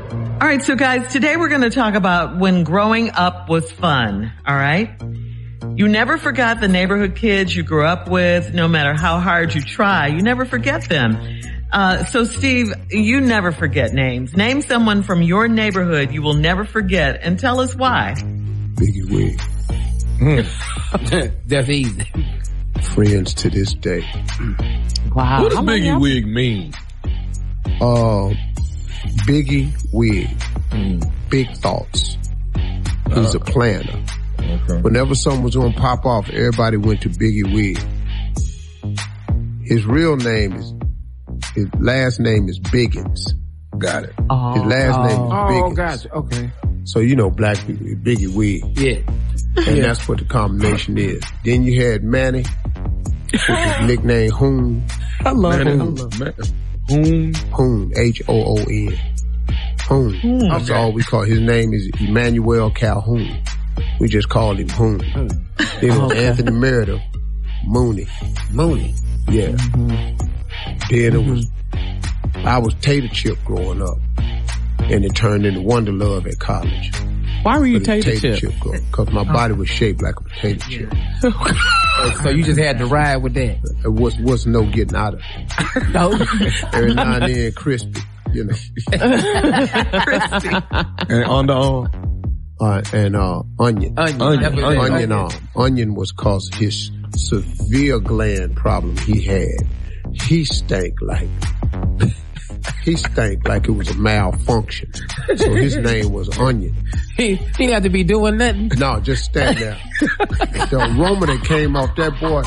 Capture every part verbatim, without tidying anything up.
All right, so guys, today we're going to talk about when growing up was fun, all right? You never forgot the neighborhood kids you grew up with, no matter how hard you try. You never forget them. Uh, so Steve, you never forget names. Name someone from your neighborhood you will never forget and tell us why. Biggie Wig. Mm. That's easy. Friends to this day. Wow. What does Biggie Wig mean? Uh, Biggie Wig. Mm. Big thoughts. He's uh, a planner. Okay. Whenever something was going to pop off, everybody went to Biggie Wig. His real name is, his last name is Biggins. Got it. Oh, his last oh, name is Biggins. Oh, gotcha. Okay. So you know black people, Biggie Wig. Yeah. And yeah. that's what the combination is. Then you had Manny, with his nickname Hoon. I love Manny, Hoon. Hoon. Hoon. H O O N. Hoon. Hoon. That's Okay. all we call his name is Emmanuel Calhoun. We just called him Hoon. Hoon. Then oh, okay. Anthony Meredith, Mooney. Mooney. Yeah. Mm-hmm. Then it was, I was Tater Chip growing up. And it turned into Wonder Love at college. Why were you Tater, tater Chip? chip Because my oh. body was shaped like a potato chip. So you just had to ride with that? It was, was no getting out of it. No. Every now and then, crispy, you know. Crispy. And on the arm. Uh, and, uh, onion. Onion. Onion, onion, onion arm. Onion was cause his severe gland problem he had. He stank like, he stank like it was a malfunction. So his name was Onion. He, he didn't have to be doing nothing. No, just stand there. The aroma that came off that boy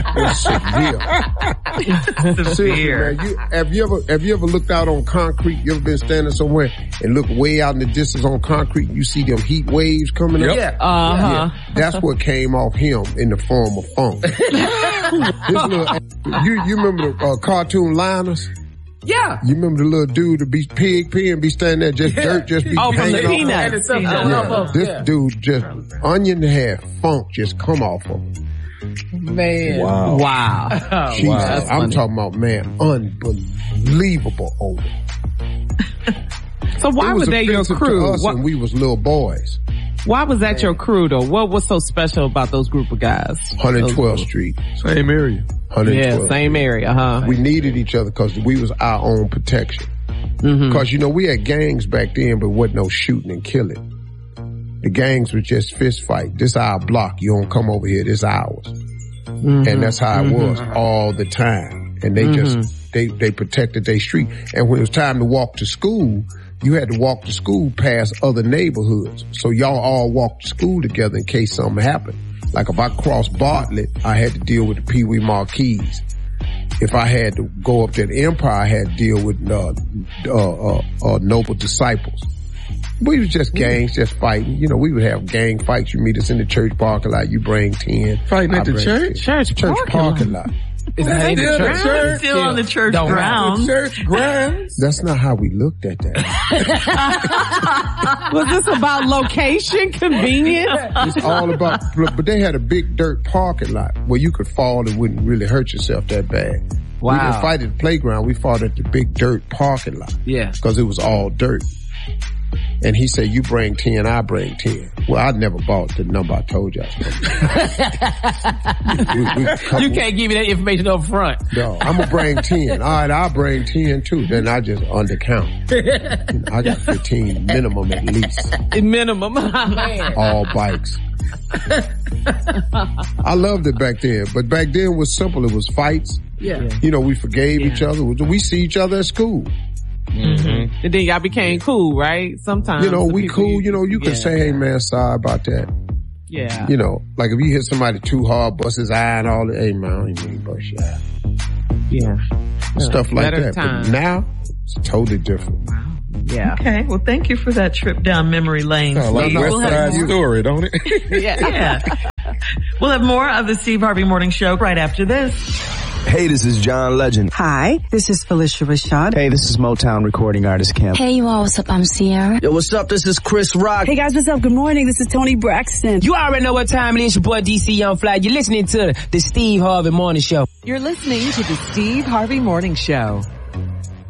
was severe. Severe. Man, you, have you ever, have you ever looked out on concrete? You ever been standing somewhere and look way out in the distance on concrete? You see them heat waves coming up? Yeah. Uh-huh. Yeah. That's what came off him in the form of funk. This little, you, you remember the uh, cartoon Liners? Yeah. You remember the little dude to be pig pee and be standing there, just yeah. dirt, just be oh, hanging from the Peanuts. off. Yeah. Yeah. This yeah. dude just, Onion had funk just come off of him. Man. Wow. Wow. Oh, Jesus, wow. I'm funny. talking about, man, unbelievable odor. So why were they your crew? To us What, when we was little boys. why was that your crew though? What was so special about those group of guys? one twelfth Street. Same area. Yeah, same area, huh? We needed each other because we was our own protection. Mm-hmm. Because, you know, we had gangs back then, but wasn't no shooting and killing. The gangs was just fist fight. This our block. You don't come over here. This ours. Mm-hmm. And that's how it mm-hmm. was all the time. And they mm-hmm. just, they, they protected their street. And when it was time to walk to school, you had to walk to school past other neighborhoods. So y'all all walked to school together in case something happened. Like if I crossed Bartlett, I had to deal with the Pee Wee Marquis. If I had to go up to the Empire, I had to deal with uh, uh, uh, uh, Noble Disciples. We was just gangs, just fighting. You know, we would have gang fights. You meet us in the church parking lot. You bring ten. Fighting at the church? Church, church parking lot. Is that in the church? church? Still yeah. on the church Don't grounds. Church grounds? That's not how we looked at that. Was this about location, convenience? It's all about, but they had a big dirt parking lot where you could fall and wouldn't really hurt yourself that bad. Wow. We didn't fight at the playground. We fought at the big dirt parking lot. Yeah. Because it was all dirt. And he said, you bring ten, I bring ten. Well, I never bought the number I told you. we, we, we, you can't give me that information up front. No, I'm going to bring ten. All right, I'll bring ten too. Then I just undercount. You know, I got fifteen minimum at least. Minimum. All bikes. I loved it back then. But back then it was simple. It was fights. Yeah. You know, we forgave yeah. each other. We see each other at school. Mm-hmm. And then y'all became cool, right? Sometimes. You know, we cool. You know, you could yeah. say, hey man, sorry about that. Yeah. You know, like if you hit somebody too hard, bust his eye and all that, hey man, I don't even mean bust your eye. Yeah. Stuff like Better that. time. But now, it's totally different. Wow. Yeah. Okay. Well, thank you for that trip down memory lane. Oh, like West we'll Side Story, don't it? yeah. yeah. We'll have more of the Steve Harvey Morning Show right after this. Hey, this is John Legend. Hi, this is Felicia Rashad. Hey, this is Motown recording artist Kim. Hey, you all, what's up? I'm Sierra. Yo, what's up? This is Chris Rock. Hey guys, what's up? Good morning. This is Tony Braxton. You already know what time it is. Your boy D C Young Fly. You're listening to the Steve Harvey Morning Show. You're listening to the Steve Harvey Morning Show.